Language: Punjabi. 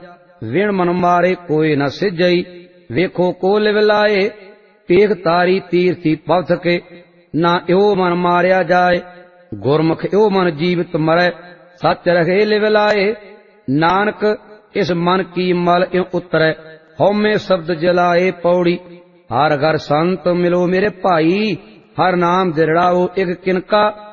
ਵਿਣ ਮਨ ਮਾਰੇ ਕੋਈ ਨ ਸਿਜਈ। ਵੇਖੋ ਕੋ ਲਿਵ ਲਾਏ ਪੇਖ ਤਾਰੀ ਤੀਰਥੀ ਪਵ ਸਕੇ। ਨਾ ਇਉ ਮਨ ਮਾਰਿਆ ਜਾਏ ਗੁਰਮੁਖ ਇਉ ਮਨ ਜੀਵਤ ਮਰੈ। ਸੱਚ ਰਹੇ ਲਿਵ ਲਾਏ ਨਾਨਕ ਇਸ ਮਨ ਕੀ ਮਲ ਇਉ ਉਤਰੈ। ਹਉਮੈ ਸ਼ਬਦ ਜਲਾਏ ਪੌੜੀ ਹਰ ਘਰ ਸੰਤ ਮਿਲੋ ਮੇਰੇ ਭਾਈ। ਹਰ ਨਾਮ ਦਿਰੜਾਓ ਇਕ ਕਿਨਕਾ